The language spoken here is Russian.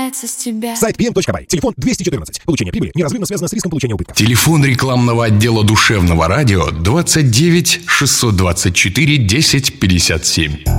начинается с тебя. Сайт pm.by. Телефон 214. Получение прибыли неразрывно связано с риском получения убытков. Телефон рекламного отдела душевного радио 29 624 10 57.